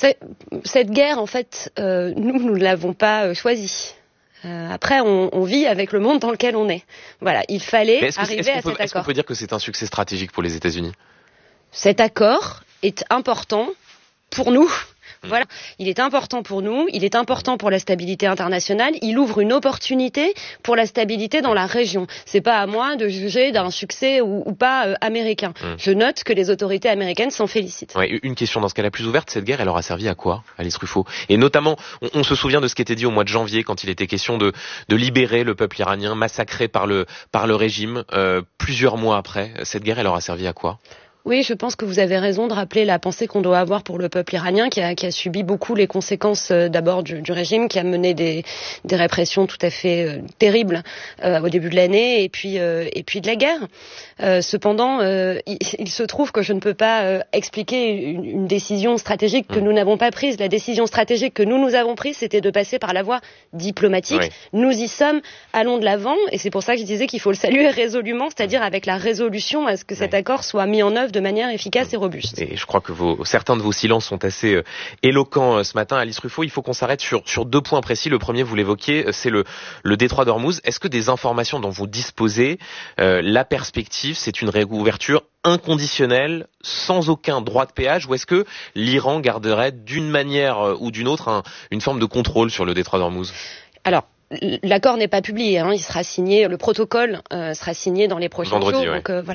Cette guerre, en fait, nous ne l'avons pas choisie. Après, on vit avec le monde dans lequel on est. Voilà, il fallait arriver à cet accord. Est-ce qu'on peut dire que c'est un succès stratégique pour les États-Unis ? Cet accord est important pour nous. Voilà, il est important pour nous, il est important pour la stabilité internationale, il ouvre une opportunité pour la stabilité dans la région. C'est pas à moi de juger d'un succès ou pas américain. Je note que les autorités américaines s'en félicitent. Ouais, une question dans ce cas-là plus ouverte, cette guerre, elle aura servi à quoi, Alice Ruffo ? Et notamment, on se souvient de ce qui était dit au mois de janvier quand il était question de libérer le peuple iranien massacré par le régime. Plusieurs mois après, cette guerre, elle aura servi à quoi ? Oui, je pense que vous avez raison de rappeler la pensée qu'on doit avoir pour le peuple iranien qui a subi beaucoup les conséquences d'abord du régime qui a mené des répressions tout à fait terribles au début de l'année et puis de la guerre. Cependant, il se trouve que je ne peux pas expliquer une décision stratégique que nous n'avons pas prise. La décision stratégique que nous avons prise, c'était de passer par la voie diplomatique. Oui. Nous y sommes, allons de l'avant et c'est pour ça que je disais qu'il faut le saluer résolument, c'est-à-dire avec la résolution à ce que cet accord soit mis en œuvre de manière efficace et robuste. Et je crois que certains de vos silences sont assez éloquents ce matin, Alice Ruffo. Il faut qu'on s'arrête sur deux points précis. Le premier, vous l'évoquiez, c'est le détroit d'Ormuz. Est-ce que des informations dont vous disposez, la perspective, c'est une réouverture inconditionnelle, sans aucun droit de péage, ou est-ce que l'Iran garderait d'une manière ou d'une autre une forme de contrôle sur le détroit d'Ormuz ? Alors, l'accord n'est pas publié, il sera signé, le protocole sera signé dans les prochains jours. Ouais. Donc voilà.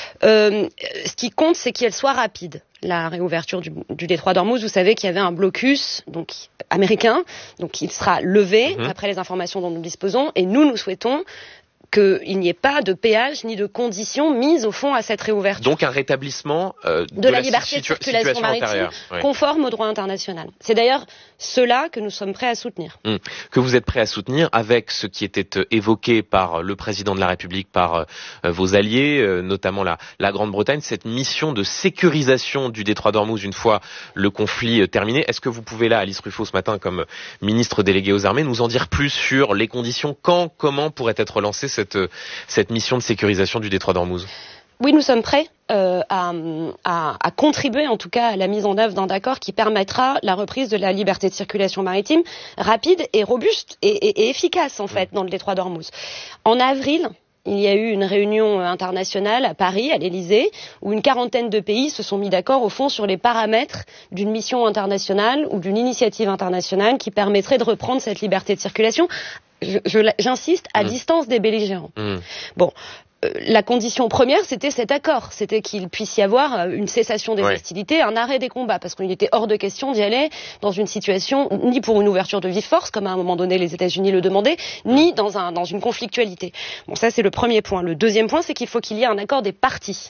Ce qui compte, c'est qu'elle soit rapide. La réouverture du détroit d'Ormuz, vous savez qu'il y avait un blocus donc américain, donc il sera levé après les informations dont nous disposons, et nous souhaitons qu'il n'y ait pas de péage ni de conditions mises au fond à cette réouverture. Donc un rétablissement de la liberté de circulation maritime conforme au droit international. C'est d'ailleurs cela que nous sommes prêts à soutenir. Que vous êtes prêts à soutenir avec ce qui était évoqué par le président de la République, par vos alliés, notamment la Grande-Bretagne, cette mission de sécurisation du détroit d'Ormuz une fois le conflit terminé. Est-ce que vous pouvez là, Alice Ruffo, ce matin, comme ministre déléguée aux armées, nous en dire plus sur les conditions, quand, comment pourrait être lancée cette mission de sécurisation du détroit d'Ormuz ? Oui, nous sommes prêts à contribuer en tout cas à la mise en œuvre d'un accord qui permettra la reprise de la liberté de circulation maritime rapide et robuste et efficace en fait dans le détroit d'Ormuz. En avril, il y a eu une réunion internationale à Paris, à l'Élysée, où une quarantaine de pays se sont mis d'accord au fond sur les paramètres d'une mission internationale ou d'une initiative internationale qui permettrait de reprendre cette liberté de circulation. J'insiste, à distance des belligérants. Bon. La condition première, c'était cet accord. C'était qu'il puisse y avoir une cessation des hostilités, un arrêt des combats, parce qu'il était hors de question d'y aller dans une situation, ni pour une ouverture de vive force, comme à un moment donné les États-Unis le demandaient, ni dans une conflictualité. Bon, ça c'est le premier point. Le deuxième point, c'est qu'il faut qu'il y ait un accord des parties.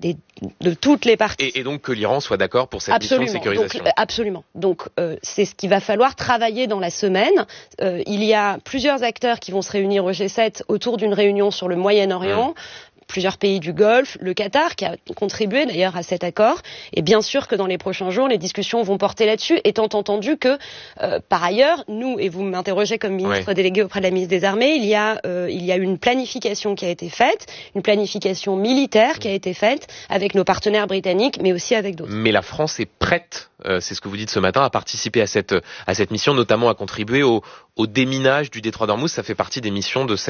De toutes les parties. Et donc que l'Iran soit d'accord pour cette mission de sécurisation. Absolument. Donc c'est ce qu'il va falloir travailler dans la semaine. Il y a plusieurs acteurs qui vont se réunir au G7 autour d'une réunion sur le Moyen-Orient. Plusieurs pays du Golfe, le Qatar qui a contribué d'ailleurs à cet accord, et bien sûr que dans les prochains jours, les discussions vont porter là-dessus, étant entendu que, par ailleurs, nous, et vous m'interrogez comme ministre délégué auprès de la ministre des Armées, il y a une planification qui a été faite, une planification militaire qui a été faite avec nos partenaires britanniques, mais aussi avec d'autres. Mais la France est prête, c'est ce que vous dites ce matin, à participer à cette mission, notamment à contribuer au déminage du détroit d'Ormuz. Ça fait partie des missions de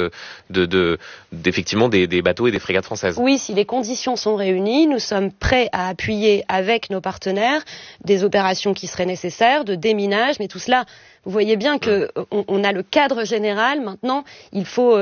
effectivement des bateaux et des frégates françaises. Oui, si les conditions sont réunies, nous sommes prêts à appuyer avec nos partenaires des opérations qui seraient nécessaires, de déminage, mais tout cela, vous voyez bien que on a le cadre général. Maintenant, il faut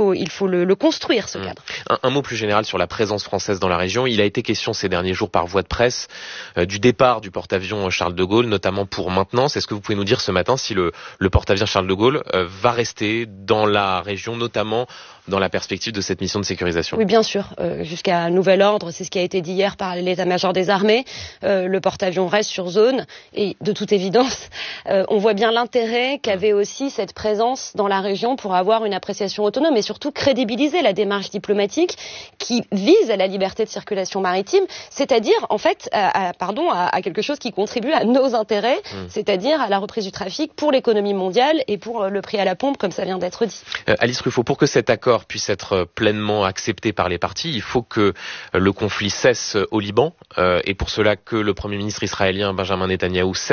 le construire, ce cadre. Un mot plus général sur la présence française dans la région. Il a été question ces derniers jours par voie de presse du départ du porte-avions Charles de Gaulle, notamment pour maintenance. Est-ce que vous pouvez nous dire ce matin si le porte-avions Charles de Gaulle va rester dans la région, notamment dans la perspective de cette mission de sécurisation? Oui, bien sûr. Jusqu'à nouvel ordre, c'est ce qui a été dit hier par l'état-major des armées. Le porte-avions reste sur zone et de toute évidence, on voit bien l'intérêt qu'avait aussi cette présence dans la région pour avoir une appréciation autonome et surtout crédibiliser la démarche diplomatique qui vise à la liberté de circulation maritime, c'est-à-dire en fait à quelque chose qui contribue à nos intérêts, c'est-à-dire à la reprise du trafic pour l'économie mondiale et pour le prix à la pompe, comme ça vient d'être dit. Alice Ruffo, pour que cet accord puisse être pleinement accepté par les parties, il faut que le conflit cesse au Liban et pour cela que le Premier ministre israélien Benjamin Netanyahou